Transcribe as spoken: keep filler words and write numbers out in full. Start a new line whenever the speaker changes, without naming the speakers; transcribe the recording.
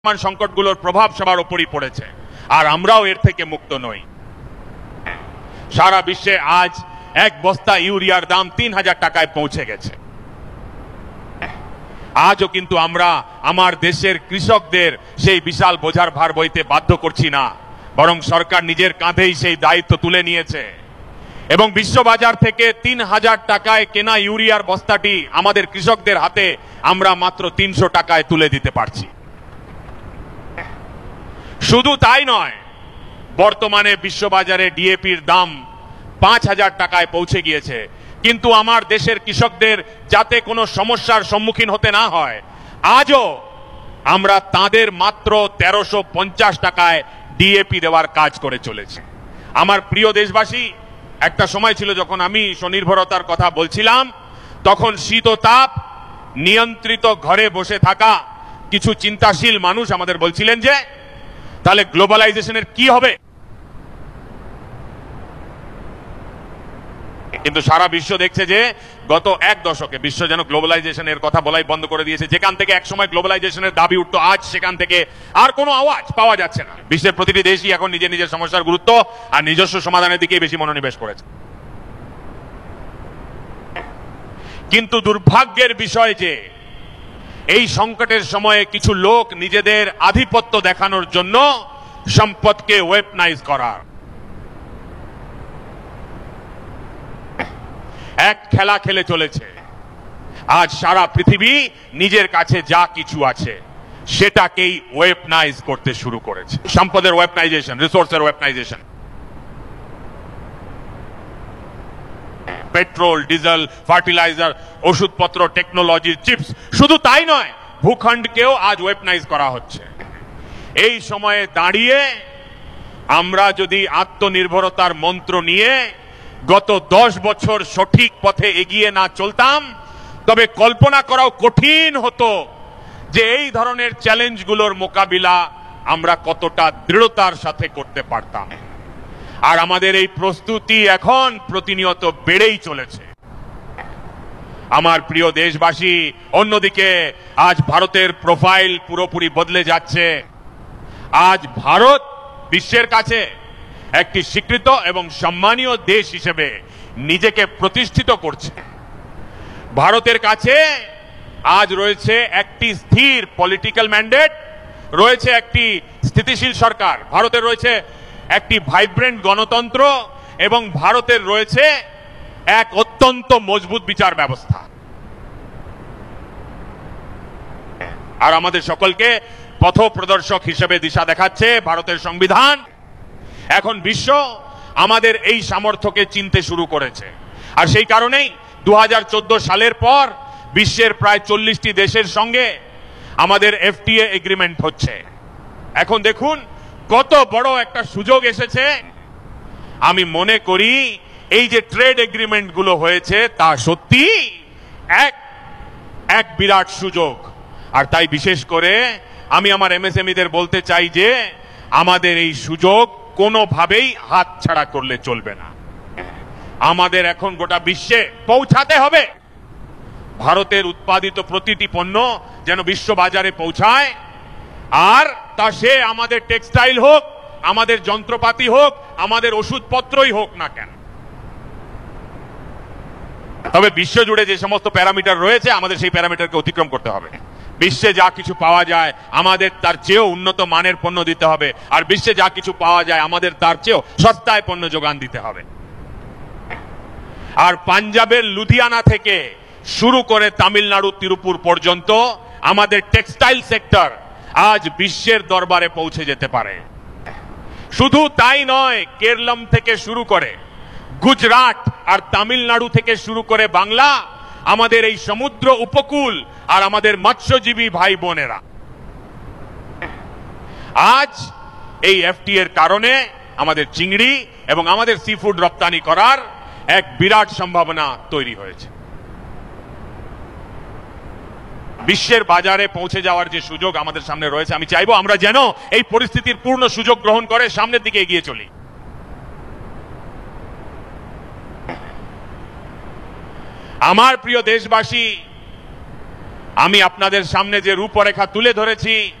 বর্তমান সংকটগুলোর প্রভাব সবার উপরই পড়েছে, আর আমরাও এর থেকে মুক্ত নই। সারা বিশ্বে আজ এক বস্তা ইউরিয়ার দাম তিন হাজার টাকায় পৌঁছে গেছে। আজও কিন্তু আমরা আমার দেশের কৃষকদের সেই বিশাল বোঝার ভার বইতে বাধ্য করছি না, বরং সরকার নিজের কাঁধেই সেই দায়িত্ব তুলে নিয়েছে এবং বিশ্ববাজার থেকে তিন হাজার টাকায় কেনা ইউরিয়ার বস্তাটি আমাদের কৃষকদের হাতে আমরা মাত্র তিনশো টাকায় তুলে দিতে পারছি। শুধু তাই নয়, বর্তমানে বিশ্ববাজারে ডিএপির দাম পাঁচ হাজার টাকায় পৌঁছে গিয়েছে, কিন্তু আমার দেশের কৃষকদের যাতে কোনো সমস্যার সম্মুখীন হতে না হয়, আজও আমরা তাদের মাত্র তেরোশো পঞ্চাশ টাকায় ডিএপি দেওয়ার কাজ করে চলেছি। আমার প্রিয় দেশবাসী, একটা সময় ছিল যখন আমি স্বনির্ভরতার কথা বলছিলাম, তখন শীত ও তাপ নিয়ন্ত্রিত ঘরে বসে থাকা কিছু চিন্তাশীল মানুষ আমাদের বলছিলেন যে তাহলে গ্লোবালাইজেশনের কি হবে। কিন্তু সারা বিশ্ব দেখছে যে গত এক দশকে বিশ্ব যেন গ্লোবালাইজেশনের কথা বলাই বন্ধ করে দিয়েছে। যেখান থেকে এক সময় গ্লোবালাইজেশনের দাবি উঠতো, আজ সেখান থেকে আর কোনো আওয়াজ পাওয়া যাচ্ছে না। বিশ্বের প্রতিটি দেশই এখন নিজের নিজের সমস্যার গুরুত্ব আর নিজস্ব সমাধানের দিকে বেশি মনোনিবেশ করেছে। কিন্তু দুর্ভাগ্যের বিষয় যে এই সংকটের সময়ে কিছু লোক নিজেদের আধিপত্য দেখানোর জন্য সম্পদকে ওয়েপনাইজ করার এক খেলা খেলে চলেছে। আজ সারা পৃথিবী নিজের কাছে যা কিছু আছে সেটাকেই ওয়েপনাইজ করতে শুরু করেছে। সম্পদের ওয়েপনাইজেশন, রিসোর্সের ওয়েপনাইজেশন, পেট্রোল, ডিজেল, ফার্টিলাইজার, ওষুধপত্র, টেকনোলজি, চিপস, শুধু তাই নয়, ভূখণ্ডকেও আজ ওয়েপনাইজ করা হচ্ছে। এই সময়ে দাঁড়িয়ে আমরা যদি আত্মনির্ভরতার মন্ত্র নিয়ে গত দশ বছর সঠিক পথে এগিয়ে না চলতাম, তবে কল্পনা করাও কঠিন হতো যে এই ধরনের চ্যালেঞ্জগুলোর মোকাবিলা আমরা কতটা দৃঢ়তার সাথে করতে পারতাম। আর আমাদের এই প্রস্তুতি এখন প্রতিনিয়ত বেড়েই চলেছে। আমার প্রিয় দেশবাসী, অন্যদিকে আজ ভারতের প্রোফাইল পুরোপুরি বদলে যাচ্ছে। আজ ভারত বিশ্বের কাছে একটি স্বীকৃত এবং সম্মানীয় দেশ হিসেবে নিজেকে প্রতিষ্ঠিত করছে। ভারতের কাছে আজ রয়েছে একটি স্থির পলিটিক্যাল ম্যান্ডেট, রয়েছে একটি স্থিতিশীল সরকার, ভারতের রয়েছে একটি ভাইব্রেন্ট গণতন্ত্র এবং ভারতের রয়েছে এক অত্যন্ত মজবুত বিচার ব্যবস্থা। আর আমাদের সকলকে পথ প্রদর্শক হিসেবে দিশা দেখাচ্ছে ভারতের সংবিধান। এখন বিশ্ব আমাদের এই সামর্থ্যকে চিনতে শুরু করেছে, আর সেই কারণেই দু হাজার চোদ্দ সালের পর বিশ্বের প্রায় চল্লিশটি দেশের সঙ্গে আমাদের এফটিএ এগ্রিমেন্ট হচ্ছে। এখন দেখুন কত বড় একটা সুযোগ এসেছে। আমি মনে করি এই যে ট্রেড এগ্রিমেন্ট গুলো হয়েছে তা সত্যি এক এক বিরাট সুযোগ। আর তাই বিশেষ করে আমি আমার এমএসএমইদের বলতে চাই যে আমাদের এই সুযোগ কোনোভাবেই হাতছাড়া করলে চলবে না। আমাদের এখন গোটা বিশ্বে পৌঁছাতে হবে। ভারতের উৎপাদিত প্রতিটি পণ্য যেন বিশ্ব বাজারে পৌঁছায়, আর তা সে আমাদের টেক্সটাইল হোক, আমাদের যন্ত্রপাতি হোক, আমাদের ওষুধপত্রই হোক না কেন। তবে বিশ্ব জুড়ে যে সমস্ত প্যারামিটার রয়েছে আমাদের সেই প্যারামিটারকে অতিক্রম করতে হবে। বিশ্বে যা কিছু পাওয়া যায় আমাদের তার চেয়েও উন্নত মানের পণ্য দিতে হবে, আর বিশ্বে যা কিছু পাওয়া যায় আমাদের তার চেয়েও সস্তায় পণ্য যোগান দিতে হবে। আর পাঞ্জাবের লুধিয়ানা থেকে শুরু করে তামিলনাড়ু তিরুপুর পর্যন্ত আমাদের টেক্সটাইল সেক্টর আজ বিশ্বের দরবারে পৌঁছে যেতে পারে। শুধু তাই নয়, কেরলম থেকে শুরু করে গুজরাট আর তামিলনাড়ু থেকে শুরু করে বাংলা, আমাদের এই সমুদ্র উপকূল আর আমাদের মৎস্যজীবী ভাই বোনেরা আজ এই এফটি এর কারণে আমাদের চিংড়ি এবং আমাদের সি ফুড রপ্তানি করার এক বিরাট সম্ভাবনা তৈরি হয়েছে। বিশ্বের বাজারে পৌঁছে যাওয়ার যে সুযোগ আমাদের সামনে রয়েছে, আমি চাইবো আমরা যেন এই পরিস্থিতির পূর্ণ সুযোগ গ্রহণ করে সামনের দিকে এগিয়ে চলি। আমার প্রিয় দেশবাসী, আমি আপনাদের সামনে যে রূপরেখা তুলে ধরেছি